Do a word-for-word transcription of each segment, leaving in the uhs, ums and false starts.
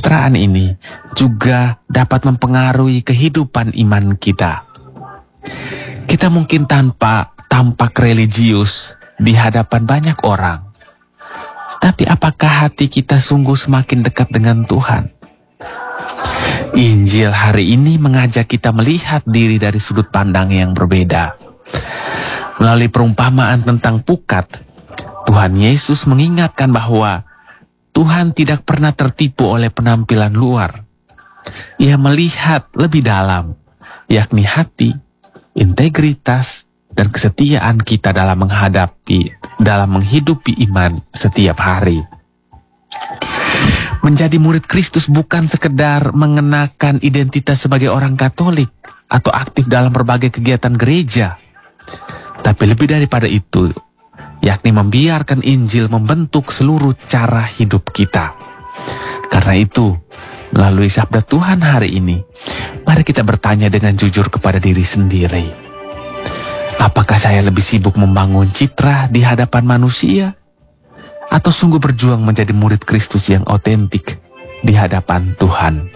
pencitraan ini juga dapat mempengaruhi kehidupan iman kita. Kita mungkin tanpa tampak religius di hadapan banyak orang, tapi apakah hati kita sungguh semakin dekat dengan Tuhan? Injil hari ini mengajak kita melihat diri dari sudut pandang yang berbeda. Melalui perumpamaan tentang pukat, Tuhan Yesus mengingatkan bahwa Tuhan tidak pernah tertipu oleh penampilan luar. Ia melihat lebih dalam, yakni hati, integritas, dan kesetiaan kita dalam menghadapi, dalam menghidupi iman setiap hari. Menjadi murid Kristus bukan sekedar mengenakan identitas sebagai orang Katolik atau aktif dalam berbagai kegiatan gereja, tapi lebih daripada itu, yakni membiarkan Injil membentuk seluruh cara hidup kita. Karena itu, melalui sabda Tuhan hari ini, mari kita bertanya dengan jujur kepada diri sendiri. Apakah saya lebih sibuk membangun citra di hadapan manusia, atau sungguh berjuang menjadi murid Kristus yang otentik di hadapan Tuhan?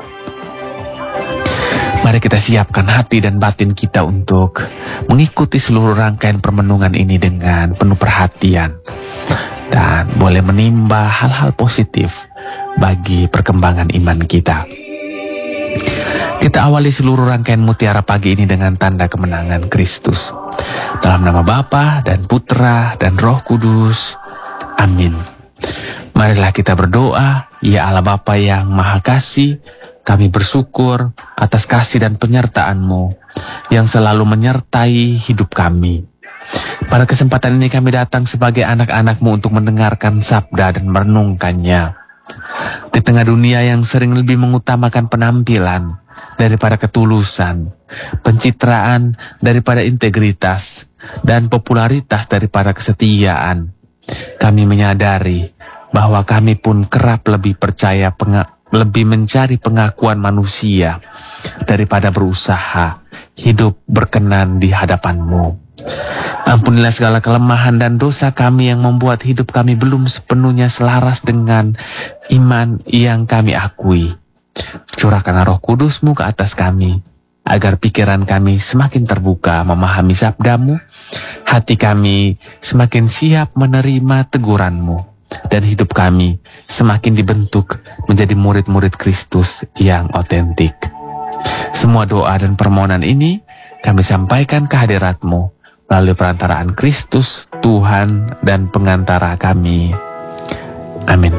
Mari kita siapkan hati dan batin kita untuk mengikuti seluruh rangkaian permenungan ini dengan penuh perhatian, dan boleh menimba hal-hal positif bagi perkembangan iman kita. Kita awali seluruh rangkaian mutiara pagi ini dengan tanda kemenangan Kristus. Dalam nama Bapa dan Putra dan Roh Kudus. Amin. Marilah kita berdoa. Ya Allah Bapa yang Maha Kasih, kami bersyukur atas kasih dan penyertaan-Mu yang selalu menyertai hidup kami. Pada kesempatan ini kami datang sebagai anak-anak-Mu untuk mendengarkan sabda dan merenungkannya. Di tengah dunia yang sering lebih mengutamakan penampilan daripada ketulusan, pencitraan daripada integritas, dan popularitas daripada kesetiaan, kami menyadari bahwa kami pun kerap lebih percaya penga- lebih mencari pengakuan manusia daripada berusaha hidup berkenan di hadapan-Mu. Ampunilah segala kelemahan dan dosa kami yang membuat hidup kami belum sepenuhnya selaras dengan iman yang kami akui. Curahkanlah Roh Kudus-Mu ke atas kami, agar pikiran kami semakin terbuka memahami sabda-Mu, hati kami semakin siap menerima teguran-Mu, dan hidup kami semakin dibentuk menjadi murid-murid Kristus yang otentik. Semua doa dan permohonan ini kami sampaikan ke hadirat-Mu melalui perantaraan Kristus, Tuhan dan pengantara kami. Amin.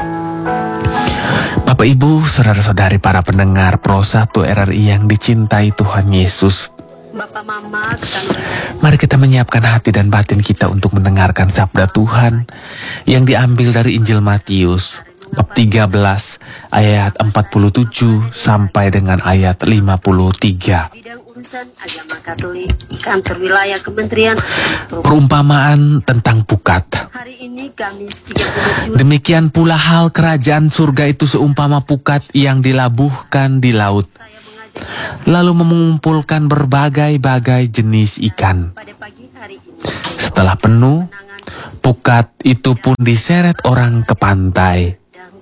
Bapak Ibu, saudara-saudari para pendengar Pro satu R R I yang dicintai Tuhan Yesus, Bapak Mama, mari kita menyiapkan hati dan batin kita untuk mendengarkan sabda Tuhan yang diambil dari Injil Matius bab tiga belas ayat empat puluh tujuh sampai dengan ayat lima puluh tiga. Bidang Urusan Agama Katolik, Kantor Wilayah Kementerian. Perumpamaan tentang pukat. Hari ini Kamis tiga puluh Juli. Demikian pula hal kerajaan surga itu seumpama pukat yang dilabuhkan di laut, Saya mengajak lalu mengumpulkan berbagai-bagai jenis ikan. pada pagi hari ini. Setelah penuh, pukat itu pun diseret orang ke pantai.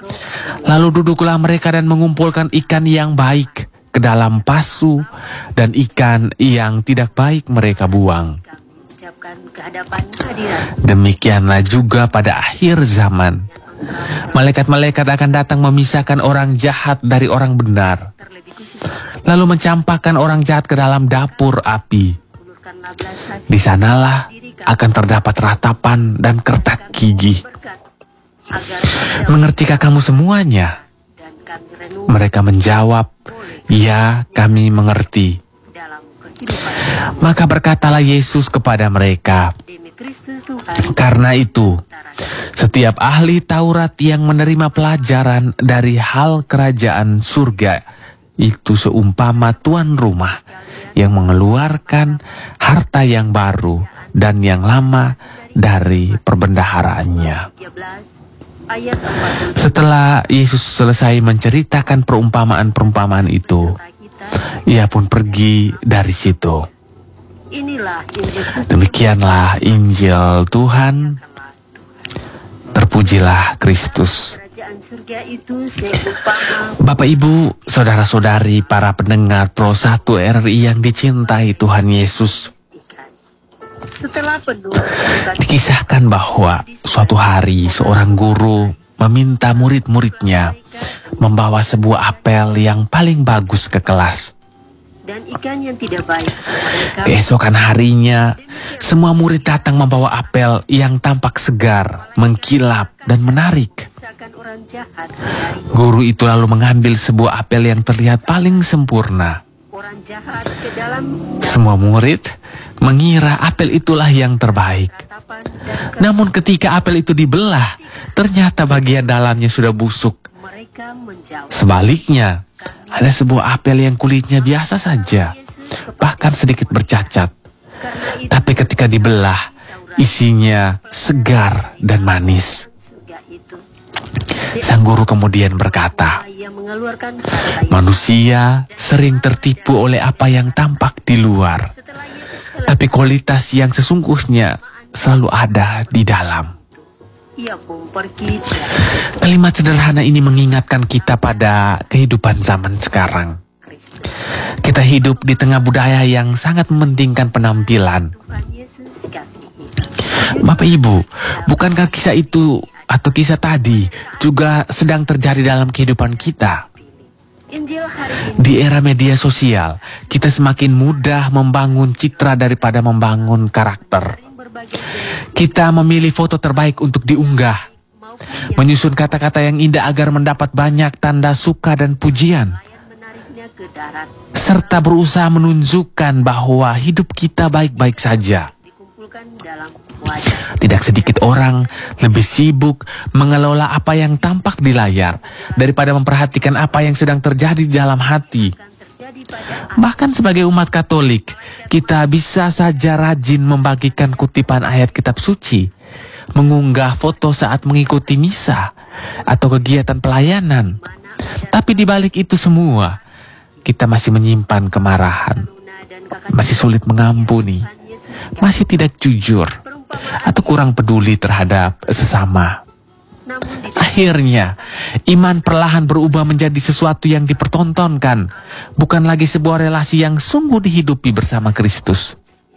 Lalu duduklah mereka dan mengumpulkan ikan yang baik ke dalam pasu, dan ikan yang tidak baik mereka buang. Kami ucapkan kehadapan hadirat. Demikianlah juga pada akhir zaman. Malaikat-malaikat akan datang memisahkan orang jahat dari orang benar, Terlebih khusus lalu mencampakkan orang jahat ke dalam dapur api. ulurkanlah belas kasih Di sanalah akan terdapat ratapan dan kertak gigi. berkat agar ada Mengertikah kamu semuanya? dan kami renung Mereka menjawab, ya, kami mengerti. dalam kehidupan. Maka berkatalah Yesus kepada mereka, Demi Kristus Tuhan. karena itu, setiap ahli Taurat yang menerima pelajaran dari hal kerajaan surga itu seumpama tuan rumah yang mengeluarkan harta yang baru dan yang lama dari perbendaharaannya. tiga belas ayat empat puluh. Setelah Yesus selesai menceritakan perumpamaan-perumpamaan itu, Kita, ia pun pergi dari situ. inilah Injil Kristus. Demikianlah Injil Tuhan. Terpujilah Kristus. Kerajaan Dan surga itu seumpama Bapak Ibu, saudara-saudari, para pendengar Pro satu R R I yang dicintai Tuhan Yesus. ikan. Setelah penuh Dikisahkan bahwa suatu hari seorang guru meminta murid-muridnya membawa sebuah apel yang paling bagus ke kelas. dan ikan yang tidak baik. Mereka Keesokan harinya, semua murid datang membawa apel yang tampak segar, mengkilap, dan menarik. memisahkan orang jahat dari Guru itu lalu mengambil sebuah apel yang terlihat paling sempurna. orang jahat ke dalam Semua murid mengira apel itulah yang terbaik. tatapan dan Namun ketika apel itu dibelah, ternyata bagian dalamnya sudah busuk. mereka menjawab. Sebaliknya, ada sebuah apel yang kulitnya biasa saja, bahkan sedikit bercacat. Karena itu Tapi ketika dibelah, isinya segar dan manis. surga itu Sang guru kemudian berkata, yang mengeluarkan harta yang manusia sering tertipu oleh apa yang tampak di luar, setelah Yesus selesai tapi kualitas yang sesungguhnya selalu ada di dalam. ia pun pergi dari Kalimat sederhana ini mengingatkan kita pada kehidupan zaman sekarang. Kristus. Kita hidup di tengah budaya yang sangat mementingkan penampilan. Tuhan Yesus kasihi. Bapak Ibu, bukankah kisah itu atau kisah tadi juga sedang terjadi dalam kehidupan kita? Injil hari ini Di era media sosial, kita semakin mudah membangun citra daripada membangun karakter. berbagai jenis Kita memilih foto terbaik untuk diunggah, maupun yang menyusun kata-kata yang indah agar mendapat banyak tanda suka dan pujian, lain menariknya ke darat, serta berusaha menunjukkan bahwa hidup kita baik-baik saja. dikumpulkan dalam wajah. Tidak sedikit orang lebih sibuk mengelola apa yang tampak di layar daripada memperhatikan apa yang sedang terjadi di dalam hati. Akan terjadi pada Bahkan sebagai umat Katolik, kita bisa saja rajin membagikan kutipan ayat kitab suci, mengunggah foto saat mengikuti misa atau kegiatan pelayanan. Tapi di balik itu semua, kita masih menyimpan kemarahan, Luna dan kakak masih sulit mengampuni, Tuhan Yesus masih tidak jujur, perumpamaan. atau kurang peduli terhadap sesama. Namun di Akhirnya, iman perlahan berubah menjadi sesuatu yang dipertontonkan, bukan lagi sebuah relasi yang sungguh dihidupi bersama Kristus.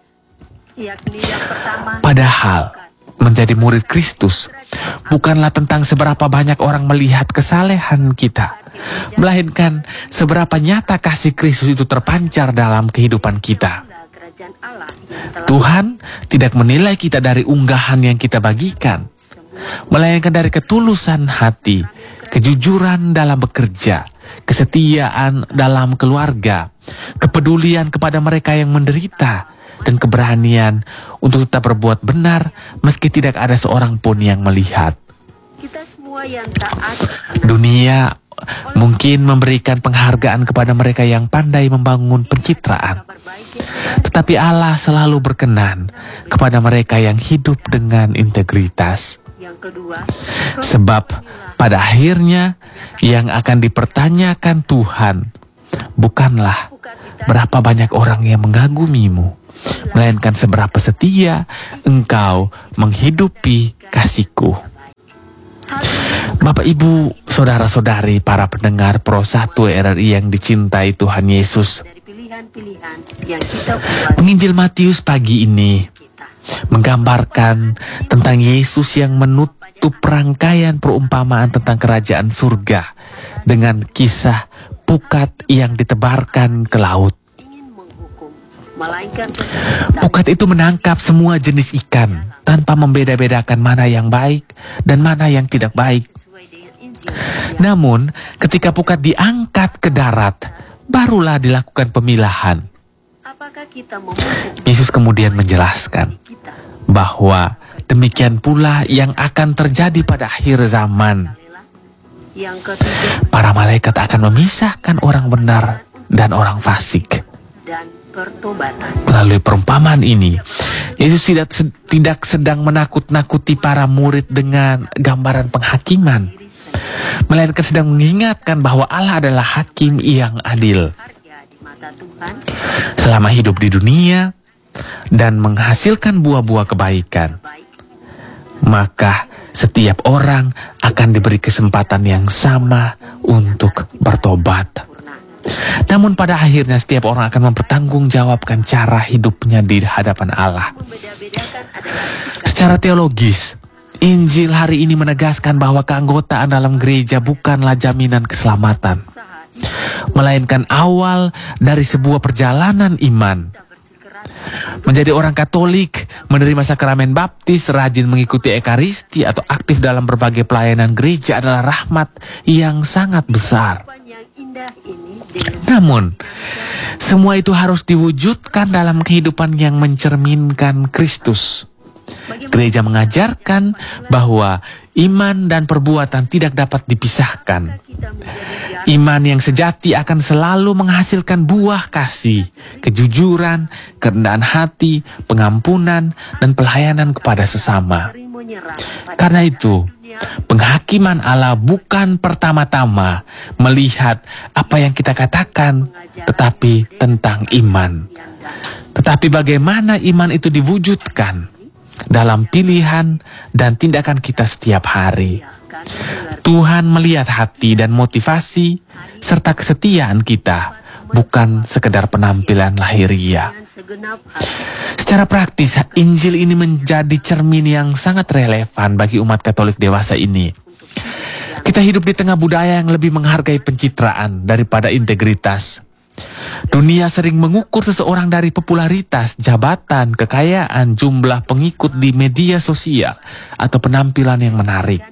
yakni yang pertama Padahal, menjadi murid Kristus bukanlah tentang seberapa banyak orang melihat kesalehan kita, melainkan seberapa nyata kasih Kristus itu terpancar dalam kehidupan kita. adalah kerajaan Allah yang telah Tuhan tidak menilai kita dari unggahan yang kita bagikan, melainkan dari ketulusan hati, kejujuran dalam bekerja, kesetiaan dalam keluarga, kepedulian kepada mereka yang menderita, dan keberanian untuk tetap berbuat benar meski tidak ada seorang pun yang melihat. kita semua yang taat Dunia mungkin memberikan penghargaan kepada mereka yang pandai membangun pencitraan, kabar baik yang tetapi Allah selalu berkenan kepada mereka yang hidup dengan integritas. yang kedua Sebab pada akhirnya yang akan dipertanyakan Tuhan bukanlah berapa banyak orang yang mengagumimu, melainkan seberapa setia engkau menghidupi kasihku. hal ini Bapak Ibu, saudara-saudari, para pendengar Pro satu R R I yang dicintai Tuhan Yesus, dari pilihan-pilihan yang kita buat penginjil Matius pagi ini kita menggambarkan tentang Yesus yang menutup rangkaian perumpamaan tentang kerajaan surga dengan kisah pukat yang ditebarkan ke laut. ingin menghukum melainkan Pukat itu menangkap semua jenis ikan tanpa membeda-bedakan mana yang baik dan mana yang tidak baik. sesuai dengan Injil. Namun, ketika pukat diangkat ke darat, barulah dilakukan pemilahan. Apakah kita memungkinkan Yesus kemudian menjelaskan kita bahwa demikian pula yang akan terjadi pada akhir zaman. rela? Yang ketiga Para malaikat akan memisahkan orang benar dan orang fasik. dan pertobatan. Melalui perumpamaan ini, Yesus tidak tidak sedang menakut-nakuti para murid dengan gambaran penghakiman, melainkan sedang mengingatkan bahwa Allah adalah hakim yang adil. Harga di mata Tuhan Selama hidup di dunia dan menghasilkan buah-buah kebaikan, baik. maka setiap orang akan diberi kesempatan yang sama untuk bertobat. Namun pada akhirnya setiap orang akan mempertanggungjawabkan cara hidupnya di hadapan Allah. Secara teologis, Injil hari ini menegaskan bahwa keanggotaan dalam gereja bukanlah jaminan keselamatan, melainkan awal dari sebuah perjalanan iman. Menjadi orang Katolik, menerima sakramen baptis, rajin mengikuti ekaristi, atau aktif dalam berbagai pelayanan gereja adalah rahmat yang sangat besar. Namun, semua itu harus diwujudkan dalam kehidupan yang mencerminkan Kristus. Gereja mengajarkan bahwa iman dan perbuatan tidak dapat dipisahkan. Iman yang sejati akan selalu menghasilkan buah kasih, kejujuran, kerendahan hati, pengampunan, dan pelayanan kepada sesama. Karena itu, penghakiman Allah bukan pertama-tama melihat apa yang kita katakan, tetapi tentang iman. Tetapi bagaimana iman itu diwujudkan dalam pilihan dan tindakan kita setiap hari. Tuhan melihat hati dan motivasi serta kesetiaan kita, bukan sekedar penampilan lahiriah. Secara praktis, Injil ini menjadi cermin yang sangat relevan bagi umat Katolik dewasa ini. Kita hidup di tengah budaya yang lebih menghargai pencitraan daripada integritas. Dunia sering mengukur seseorang dari popularitas, jabatan, kekayaan, jumlah pengikut di media sosial, atau penampilan yang menarik.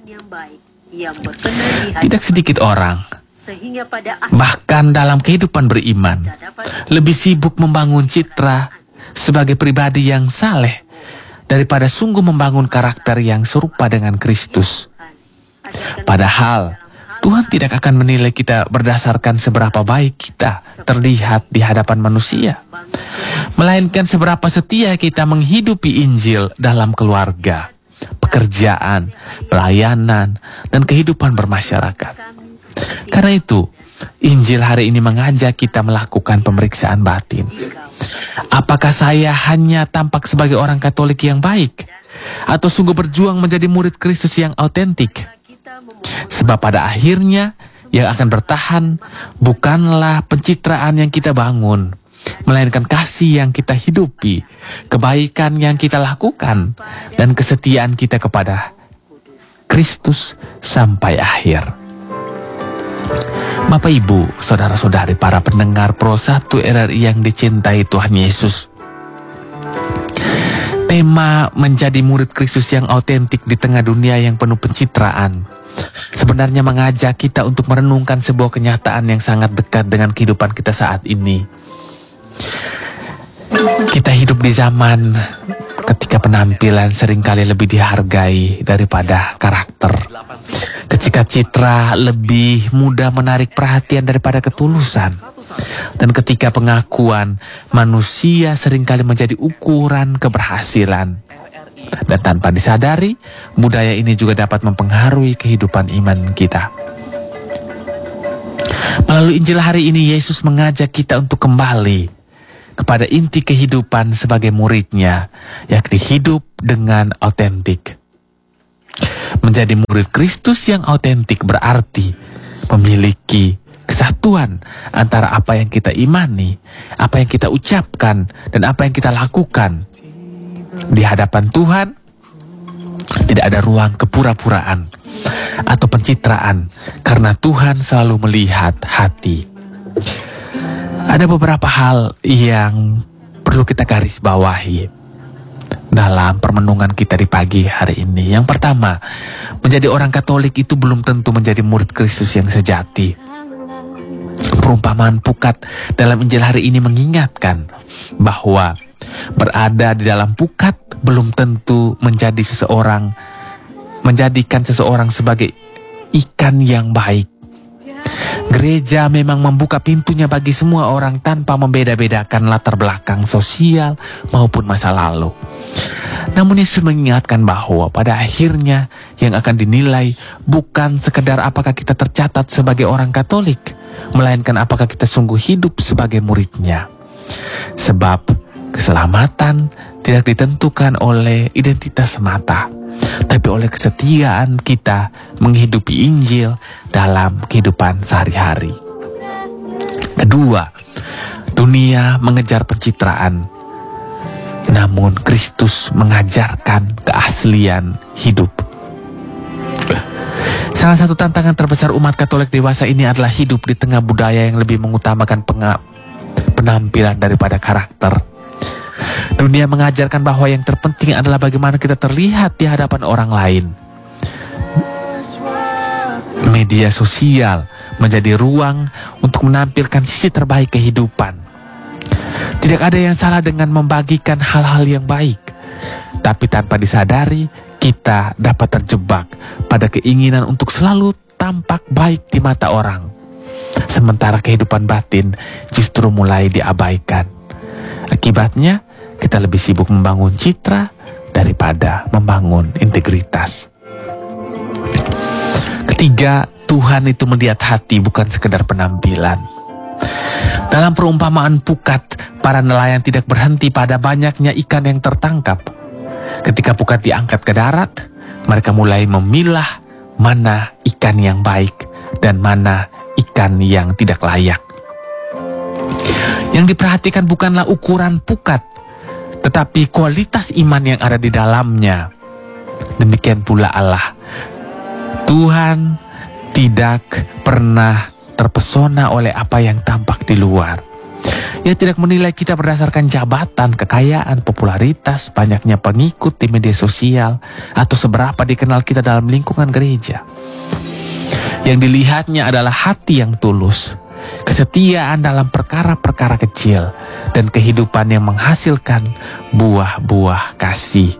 Tidak sedikit orang, bahkan dalam kehidupan beriman, lebih sibuk membangun citra sebagai pribadi yang saleh daripada sungguh membangun karakter yang serupa dengan Kristus. Padahal Tuhan tidak akan menilai kita berdasarkan seberapa baik kita terlihat di hadapan manusia, melainkan seberapa setia kita menghidupi Injil dalam keluarga, pekerjaan, pelayanan, dan kehidupan bermasyarakat. Karena itu, Injil hari ini mengajak kita melakukan pemeriksaan batin. Apakah saya hanya tampak sebagai orang Katolik yang baik, atau sungguh berjuang menjadi murid Kristus yang autentik? Sebab pada akhirnya yang akan bertahan bukanlah pencitraan yang kita bangun, melainkan kasih yang kita hidupi, kebaikan yang kita lakukan, dan kesetiaan kita kepada Kristus sampai akhir. Bapak, Ibu, saudara-saudari, para pendengar Pro satu R R I yang dicintai Tuhan Yesus, tema menjadi murid Kristus yang autentik di tengah dunia yang penuh pencitraan sebenarnya mengajak kita untuk merenungkan sebuah kenyataan yang sangat dekat dengan kehidupan kita saat ini. Kita hidup di zaman ketika penampilan seringkali lebih dihargai daripada karakter. Ketika citra lebih mudah menarik perhatian daripada ketulusan. Dan ketika pengakuan manusia seringkali menjadi ukuran keberhasilan. Dan tanpa disadari, budaya ini juga dapat mempengaruhi kehidupan iman kita. Melalui Injil hari ini, Yesus mengajak kita untuk kembali kepada inti kehidupan sebagai muridnya, yakni hidup dengan autentik. Menjadi murid Kristus yang autentik berarti memiliki kesatuan antara apa yang kita imani, apa yang kita ucapkan, dan apa yang kita lakukan. Di hadapan Tuhan, tidak ada ruang kepura-puraan atau pencitraan, karena Tuhan selalu melihat hati. Ada beberapa hal yang perlu kita garis bawahi dalam permenungan kita di pagi hari ini. Yang pertama, menjadi orang Katolik itu belum tentu menjadi murid Kristus yang sejati. Perumpamaan pukat dalam Injil hari ini mengingatkan bahwa berada di dalam pukat belum tentu menjadi seseorang, menjadikan seseorang sebagai ikan yang baik. Gereja memang membuka pintunya bagi semua orang tanpa membeda-bedakan latar belakang sosial maupun masa lalu. Namun Yesus mengingatkan bahwa pada akhirnya yang akan dinilai bukan sekedar apakah kita tercatat sebagai orang Katolik, melainkan apakah kita sungguh hidup sebagai muridnya. Sebab keselamatan tidak ditentukan oleh identitas semata, tapi oleh kesetiaan kita menghidupi Injil dalam kehidupan sehari-hari. Kedua, dunia mengejar pencitraan, namun Kristus mengajarkan keaslian hidup. Salah satu tantangan terbesar umat Katolik dewasa ini adalah hidup di tengah budaya yang lebih mengutamakan penampilan daripada karakter. Dunia mengajarkan bahwa yang terpenting adalah bagaimana kita terlihat di hadapan orang lain. Media sosial menjadi ruang untuk menampilkan sisi terbaik kehidupan. Tidak ada yang salah dengan membagikan hal-hal yang baik, tapi tanpa disadari, kita dapat terjebak pada keinginan untuk selalu tampak baik di mata orang, sementara kehidupan batin justru mulai diabaikan. Akibatnya, kita lebih sibuk membangun citra daripada membangun integritas. Ketiga, Tuhan itu melihat hati, bukan sekedar penampilan. Dalam perumpamaan pukat, para nelayan tidak berhenti pada banyaknya ikan yang tertangkap. Ketika pukat diangkat ke darat, mereka mulai memilah mana ikan yang baik dan mana ikan yang tidak layak. Yang diperhatikan bukanlah ukuran pukat, tetapi kualitas iman yang ada di dalamnya. Demikian pula Allah. Tuhan tidak pernah terpesona oleh apa yang tampak di luar. Ia tidak menilai kita berdasarkan jabatan, kekayaan, popularitas, banyaknya pengikut di media sosial, atau seberapa dikenal kita dalam lingkungan gereja. Yang dilihatnya adalah hati yang tulus, kesetiaan dalam perkara-perkara kecil, dan kehidupan yang menghasilkan buah-buah kasih.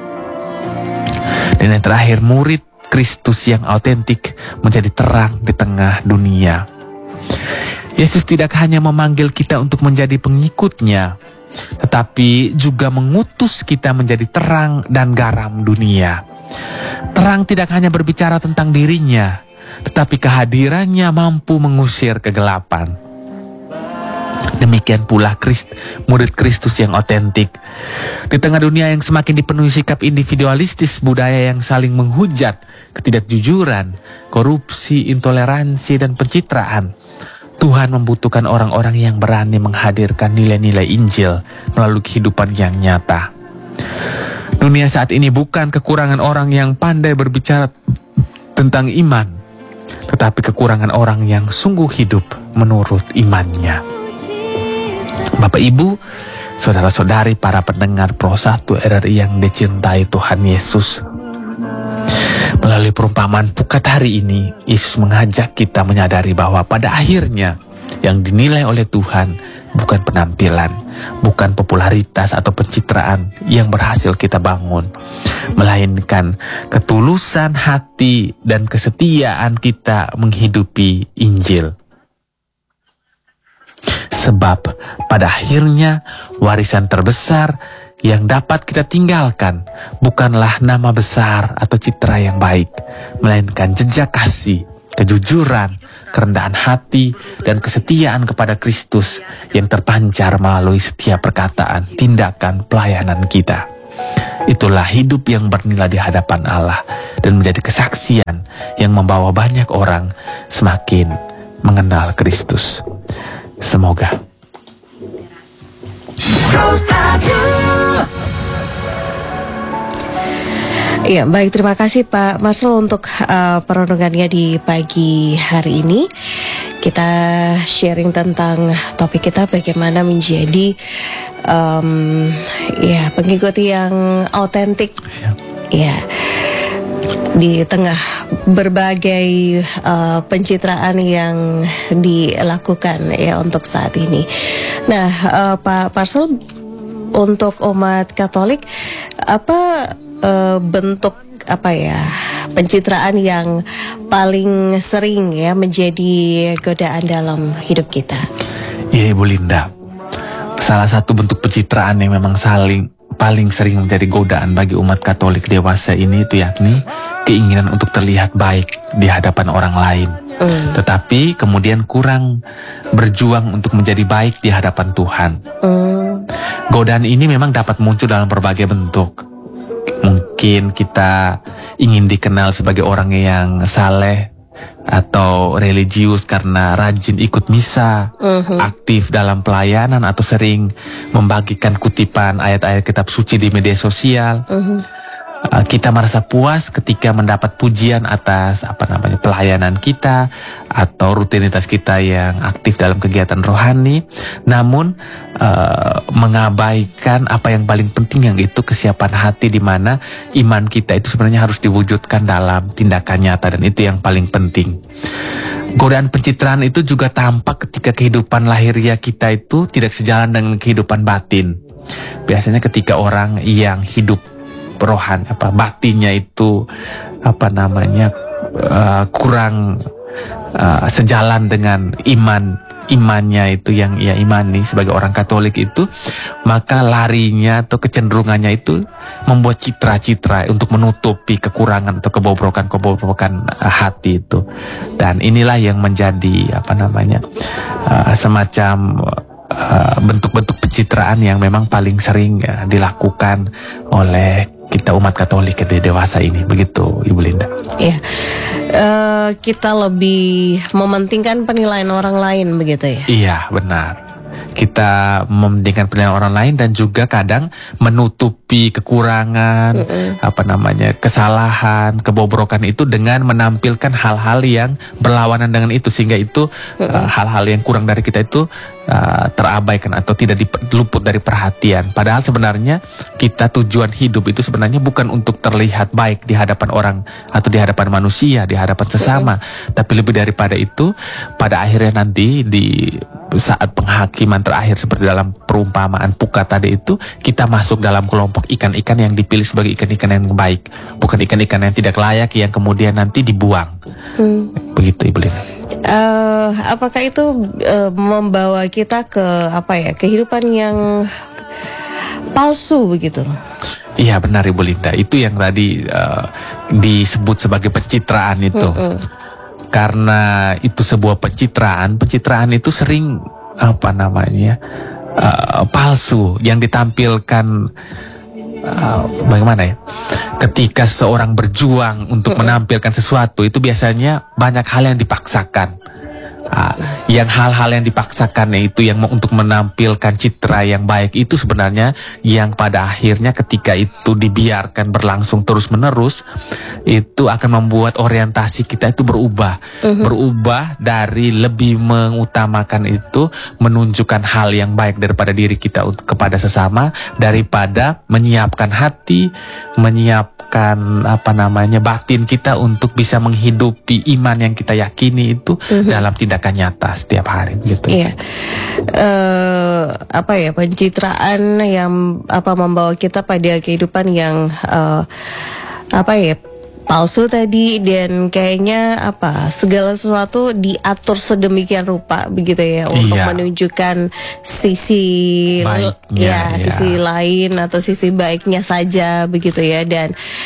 Dan yang terakhir, murid Kristus yang autentik menjadi terang di tengah dunia. Yesus tidak hanya memanggil kita untuk menjadi pengikutnya, tetapi juga mengutus kita menjadi terang dan garam dunia. Terang tidak hanya berbicara tentang dirinya, tetapi kehadirannya mampu mengusir kegelapan. Demikian pula Krist, murid Kristus yang otentik. Di tengah dunia yang semakin dipenuhi sikap individualistis, budaya yang saling menghujat, ketidakjujuran, korupsi, intoleransi, dan pencitraan, Tuhan membutuhkan orang-orang yang berani menghadirkan nilai-nilai Injil melalui kehidupan yang nyata. Dunia saat ini bukan kekurangan orang yang pandai berbicara tentang iman, tetapi kekurangan orang yang sungguh hidup menurut imannya. Bapak, Ibu, saudara-saudari, para pendengar Pro satu R R I yang dicintai Tuhan Yesus, melalui perumpamaan pukat hari ini, Yesus mengajak kita menyadari bahwa pada akhirnya yang dinilai oleh Tuhan bukan penampilan, bukan popularitas atau pencitraan yang berhasil kita bangun, melainkan ketulusan hati dan kesetiaan kita menghidupi Injil. Sebab pada akhirnya warisan terbesar yang dapat kita tinggalkan bukanlah nama besar atau citra yang baik, melainkan jejak kasih, kejujuran, kerendahan hati, dan kesetiaan kepada Kristus yang terpancar melalui setiap perkataan, tindakan, pelayanan kita. Itulah hidup yang bernilai di hadapan Allah dan menjadi kesaksian yang membawa banyak orang semakin mengenal Kristus. Semoga. Ya, baik, terima kasih Pak Marcel untuk uh, perenungannya di pagi hari ini. Kita sharing tentang topik kita bagaimana menjadi um, ya pengikut yang autentik. Ya, di tengah berbagai uh, pencitraan yang dilakukan ya untuk saat ini. Nah, uh, Pak Marcel, untuk umat Katolik, apa uh, bentuk apa ya pencitraan yang paling sering ya menjadi godaan dalam hidup kita? Ya, Ibu Linda, salah satu bentuk pencitraan yang memang saling paling sering menjadi godaan bagi umat Katolik dewasa ini itu yakni keinginan untuk terlihat baik di hadapan orang lain, mm. tetapi kemudian kurang berjuang untuk menjadi baik di hadapan Tuhan. Mm. godaan ini memang dapat muncul dalam berbagai bentuk. Mungkin kita ingin dikenal sebagai orang yang saleh atau religius karena rajin ikut misa, uh-huh. aktif dalam pelayanan, atau sering membagikan kutipan ayat-ayat kitab suci di media sosial. Uh-huh. Uh, kita merasa puas ketika mendapat pujian atas apa namanya pelayanan kita atau rutinitas kita yang aktif dalam kegiatan rohani, namun uh, mengabaikan apa yang paling penting, yang itu kesiapan hati, di mana iman kita itu sebenarnya harus diwujudkan dalam tindakan nyata, dan itu yang paling penting. Godaan pencitraan itu juga tampak ketika kehidupan lahiriah kita itu tidak sejalan dengan kehidupan batin. Biasanya ketika orang yang hidup rohan apa batinnya itu apa namanya uh, kurang uh, sejalan dengan iman imannya itu yang ia imani sebagai orang Katolik itu, maka larinya atau kecenderungannya itu membuat citra-citra untuk menutupi kekurangan atau kebobrokan-kebobrokan uh, hati itu. Dan inilah yang menjadi apa namanya uh, semacam uh, bentuk-bentuk pencitraan yang memang paling sering uh, dilakukan oleh kita umat Katolik di dewasa ini, begitu Ibu Linda. Iya, uh, kita lebih mementingkan penilaian orang lain, begitu ya? Iya, benar. Kita mementingkan penilaian orang lain dan juga kadang menutupi kekurangan, mm-mm. apa namanya kesalahan, kebobrokan itu dengan menampilkan hal-hal yang berlawanan dengan itu, sehingga itu uh, hal-hal yang kurang dari kita itu uh, terabaikan atau tidak luput dari perhatian. Padahal sebenarnya kita tujuan hidup itu sebenarnya bukan untuk terlihat baik di hadapan orang atau di hadapan manusia, di hadapan sesama, mm-hmm. tapi lebih daripada itu, pada akhirnya nanti di saat penghakiman terakhir seperti dalam perumpamaan pukat tadi itu, kita masuk dalam kelompok ikan-ikan yang dipilih sebagai ikan-ikan yang baik, bukan ikan-ikan yang tidak layak yang kemudian nanti dibuang. Hmm. Begitu Ibu Lina. Uh, apakah itu uh, membawa kita ke apa ya kehidupan yang palsu begitu? Iya benar Ibu Linda, itu yang tadi uh, disebut sebagai pencitraan itu. Mm-mm. Karena itu sebuah pencitraan, pencitraan itu sering apa namanya uh, palsu, yang ditampilkan uh, bagaimana ya? Ketika seorang berjuang untuk mm-mm. menampilkan sesuatu itu biasanya banyak hal yang dipaksakan. Uh, yang hal-hal yang dipaksakan itu yang untuk menampilkan citra yang baik itu sebenarnya yang pada akhirnya ketika itu dibiarkan berlangsung terus-menerus itu akan membuat orientasi kita itu berubah, uh-huh. berubah dari lebih mengutamakan itu menunjukkan hal yang baik daripada diri kita kepada sesama, daripada menyiapkan hati, menyiapkan apa namanya batin kita untuk bisa menghidupi iman yang kita yakini itu uh-huh. dalam tindakan nyata setiap hari gitu. Iya. Uh, apa ya pencitraan yang apa membawa kita pada kehidupan yang uh, apa ya palsu tadi, dan kayaknya apa segala sesuatu diatur sedemikian rupa begitu ya untuk iya. menunjukkan sisi baiknya, ya, ya sisi lain atau sisi baiknya saja begitu ya. Dan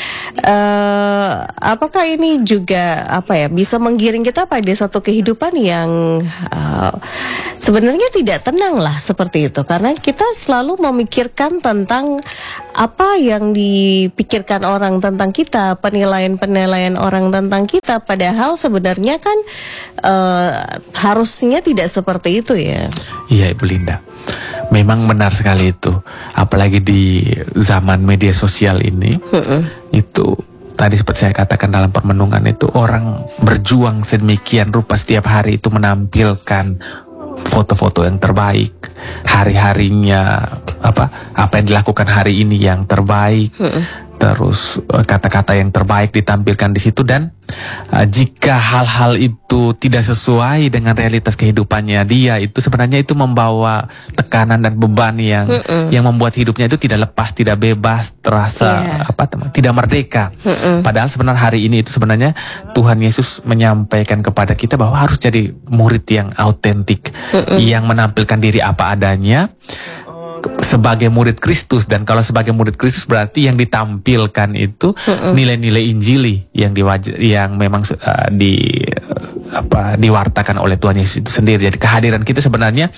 uh, apakah ini juga apa ya bisa menggiring kita pada satu kehidupan yang uh, sebenarnya tidak tenang lah seperti itu, karena kita selalu memikirkan tentang apa yang dipikirkan orang tentang kita, penilaian-penilaian orang tentang kita, padahal sebenarnya kan uh, harusnya tidak seperti itu ya. Iya Ibu Linda, memang benar sekali itu, apalagi di zaman media sosial ini. Mm-mm. Itu tadi seperti saya katakan dalam permenungan itu, orang berjuang sedemikian rupa setiap hari itu menampilkan foto-foto yang terbaik, hari-harinya apa apa yang dilakukan hari ini yang terbaik, hmm. terus kata-kata yang terbaik ditampilkan di situ, dan uh, jika hal-hal itu tidak sesuai dengan realitas kehidupannya dia, itu sebenarnya itu membawa tekanan dan beban yang hmm. yang membuat hidupnya itu tidak lepas, tidak bebas, terasa yeah. apa teman, tidak merdeka. Hmm. Padahal sebenarnya hari ini itu sebenarnya Tuhan Yesus menyampaikan kepada kita bahwa harus jadi murid yang autentik, hmm. yang menampilkan diri apa adanya sebagai murid Kristus. Dan kalau sebagai murid Kristus berarti yang ditampilkan itu mm-mm. nilai-nilai Injili yang diwaj- yang memang uh, di uh, apa diwartakan oleh Tuhan Yesus itu sendiri. Jadi kehadiran kita sebenarnya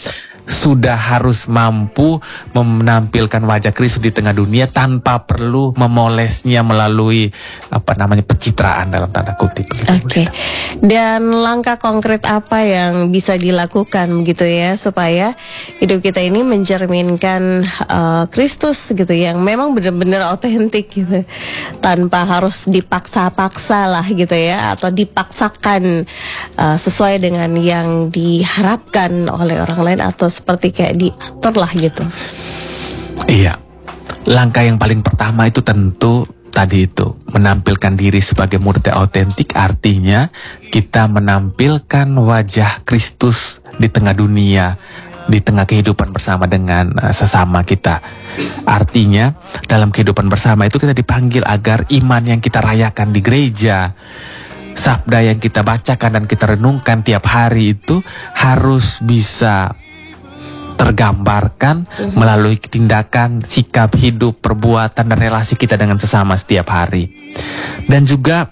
sudah harus mampu menampilkan wajah Kristus di tengah dunia tanpa perlu memolesnya melalui apa namanya pencitraan dalam tanda kutip. Oke, okay. Dan langkah konkret apa yang bisa dilakukan gitu ya supaya hidup kita ini mencerminkan uh, Kristus gitu yang memang benar-benar otentik gitu, tanpa harus dipaksa-paksa lah gitu ya, atau dipaksakan uh, sesuai dengan yang diharapkan oleh orang lain atau seperti kayak diatur lah gitu. Iya, langkah yang paling pertama itu tentu tadi itu menampilkan diri sebagai murid yang autentik, artinya kita menampilkan wajah Kristus di tengah dunia, di tengah kehidupan bersama dengan uh, sesama kita. Artinya dalam kehidupan bersama itu kita dipanggil agar iman yang kita rayakan di gereja, sabda yang kita bacakan dan kita renungkan tiap hari itu harus bisa tergambarkan uh-huh. melalui tindakan, sikap hidup, perbuatan, dan relasi kita dengan sesama setiap hari. Dan juga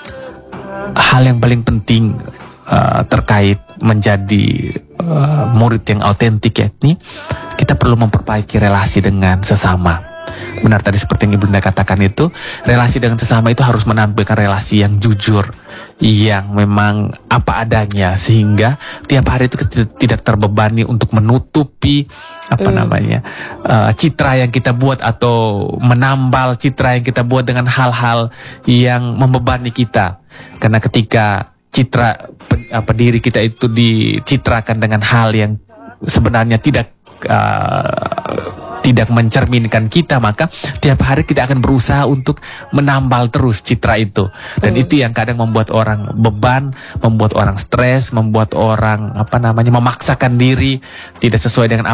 hal yang paling penting uh, terkait menjadi uh, murid yang autentik, yakni kita perlu memperbaiki relasi dengan sesama. Benar tadi seperti yang Ibu Linda katakan itu, relasi dengan sesama itu harus menampilkan relasi yang jujur, yang memang apa adanya, sehingga tiap hari itu kita tidak terbebani untuk menutupi apa mm. namanya uh, citra yang kita buat atau menambal citra yang kita buat dengan hal-hal yang membebani kita. Karena ketika citra apa diri kita itu dicitrakan dengan hal yang sebenarnya tidak uh, tidak mencerminkan kita, maka tiap hari kita akan berusaha untuk menambal terus citra itu. Dan hmm. itu yang kadang membuat orang beban, membuat orang stres, membuat orang apa namanya memaksakan diri tidak sesuai dengan